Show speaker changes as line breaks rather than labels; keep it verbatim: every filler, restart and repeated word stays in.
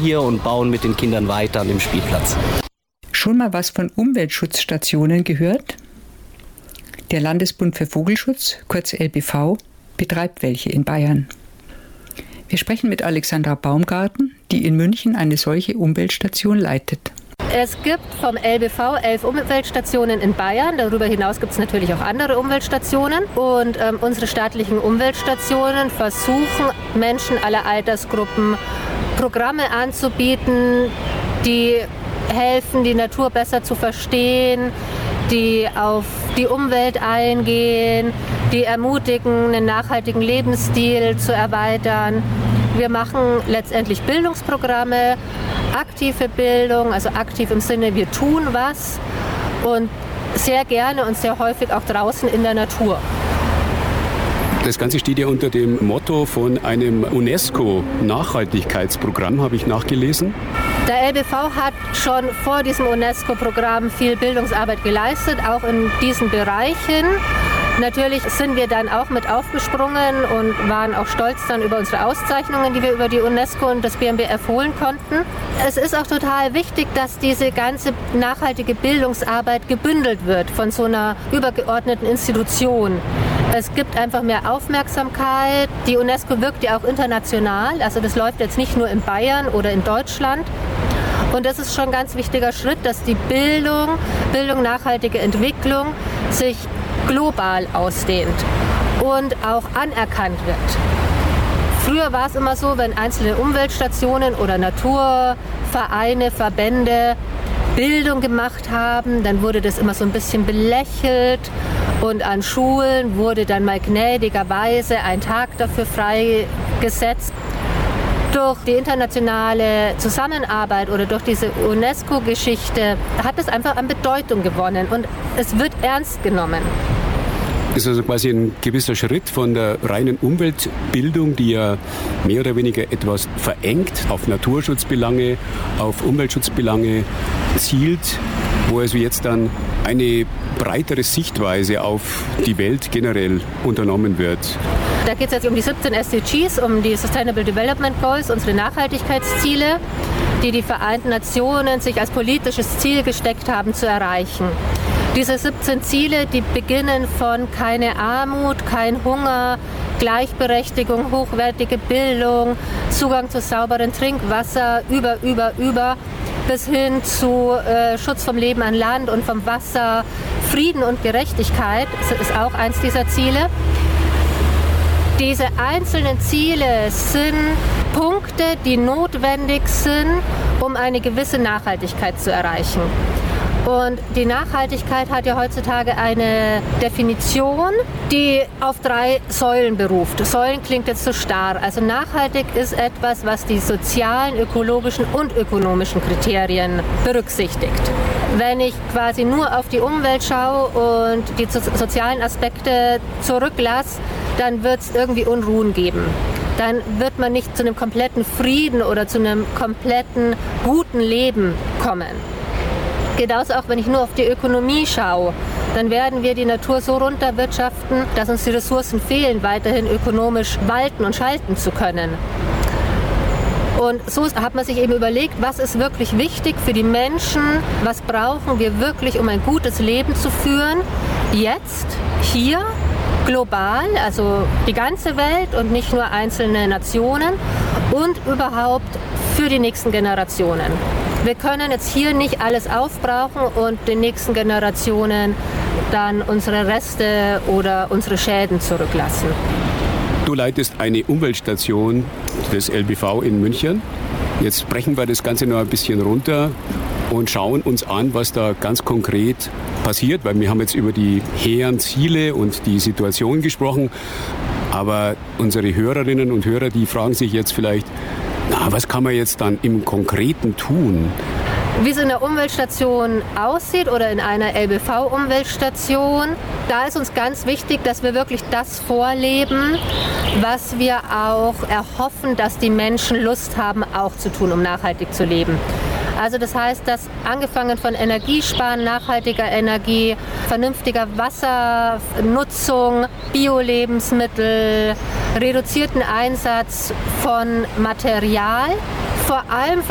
hier und bauen mit den Kindern weiter an dem Spielplatz.
Schon mal was von Umweltschutzstationen gehört? Der Landesbund für Vogelschutz, kurz L B V, betreibt welche in Bayern. Wir sprechen mit Alexandra Baumgarten, die in München eine solche Umweltstation leitet.
Es gibt vom L B V elf Umweltstationen in Bayern. Darüber hinaus gibt es natürlich auch andere Umweltstationen. Und ähm, unsere staatlichen Umweltstationen versuchen, Menschen aller Altersgruppen Programme anzubieten, die helfen, die Natur besser zu verstehen, die auf die Umwelt eingehen, die ermutigen, einen nachhaltigen Lebensstil zu erweitern. Wir machen letztendlich Bildungsprogramme, aktive Bildung, also aktiv im Sinne, wir tun was und sehr gerne und sehr häufig auch draußen in der Natur.
Das Ganze steht ja unter dem Motto von einem UNESCO-Nachhaltigkeitsprogramm, habe ich nachgelesen.
Der L B V hat schon vor diesem UNESCO-Programm viel Bildungsarbeit geleistet, auch in diesen Bereichen. Natürlich sind wir dann auch mit aufgesprungen und waren auch stolz dann über unsere Auszeichnungen, die wir über die UNESCO und das B M B F holen konnten. Es ist auch total wichtig, dass diese ganze nachhaltige Bildungsarbeit gebündelt wird von so einer übergeordneten Institution. Es gibt einfach mehr Aufmerksamkeit. Die UNESCO wirkt ja auch international. Also das läuft jetzt nicht nur in Bayern oder in Deutschland. Und das ist schon ein ganz wichtiger Schritt, dass die Bildung, Bildung, nachhaltige Entwicklung sich global ausdehnt und auch anerkannt wird. Früher war es immer so, wenn einzelne Umweltstationen oder Naturvereine, Verbände Bildung gemacht haben, dann wurde das immer so ein bisschen belächelt und an Schulen wurde dann mal gnädigerweise ein Tag dafür freigesetzt. Durch die internationale Zusammenarbeit oder durch diese UNESCO-Geschichte hat es einfach an Bedeutung gewonnen und es wird ernst genommen.
Das ist also quasi ein gewisser Schritt von der reinen Umweltbildung, die ja mehr oder weniger etwas verengt auf Naturschutzbelange, auf Umweltschutzbelange zielt, wo also jetzt dann eine breitere Sichtweise auf die Welt generell unternommen wird.
Da geht es jetzt um die siebzehn S D Gs, um die Sustainable Development Goals, unsere Nachhaltigkeitsziele, die die Vereinten Nationen sich als politisches Ziel gesteckt haben zu erreichen. Diese siebzehn Ziele, die beginnen von keine Armut, kein Hunger, Gleichberechtigung, hochwertige Bildung, Zugang zu sauberem Trinkwasser, über, über, über, bis hin zu äh, Schutz vom Leben an Land und vom Wasser, Frieden und Gerechtigkeit, das ist auch eins dieser Ziele. Diese einzelnen Ziele sind Punkte, die notwendig sind, um eine gewisse Nachhaltigkeit zu erreichen. Und die Nachhaltigkeit hat ja heutzutage eine Definition, die auf drei Säulen beruft. Säulen klingt jetzt so starr. Also nachhaltig ist etwas, was die sozialen, ökologischen und ökonomischen Kriterien berücksichtigt. Wenn ich quasi nur auf die Umwelt schaue und die sozialen Aspekte zurücklasse, dann wird es irgendwie Unruhen geben. Dann wird man nicht zu einem kompletten Frieden oder zu einem kompletten guten Leben kommen. Genauso auch, wenn ich nur auf die Ökonomie schaue, dann werden wir die Natur so runterwirtschaften, dass uns die Ressourcen fehlen, weiterhin ökonomisch walten und schalten zu können. Und so hat man sich eben überlegt, was ist wirklich wichtig für die Menschen, was brauchen wir wirklich, um ein gutes Leben zu führen, jetzt, hier, global, also die ganze Welt und nicht nur einzelne Nationen und überhaupt für die nächsten Generationen. Wir können jetzt hier nicht alles aufbrauchen und den nächsten Generationen dann unsere Reste oder unsere Schäden zurücklassen.
Du leitest eine Umweltstation des L B V in München. Jetzt brechen wir das Ganze noch ein bisschen runter und schauen uns an, was da ganz konkret passiert, weil wir haben jetzt über die hehren Ziele und die Situation gesprochen, aber unsere Hörerinnen und Hörer, die fragen sich jetzt vielleicht, na, was kann man jetzt dann im Konkreten tun?
Wie es in der Umweltstation aussieht oder in einer L B V-Umweltstation, da ist uns ganz wichtig, dass wir wirklich das vorleben, was wir auch erhoffen, dass die Menschen Lust haben, auch zu tun, um nachhaltig zu leben. Also das heißt, dass angefangen von Energiesparen, nachhaltiger Energie, vernünftiger Wassernutzung, Bio-Lebensmittel, reduzierten Einsatz von Material, vor allem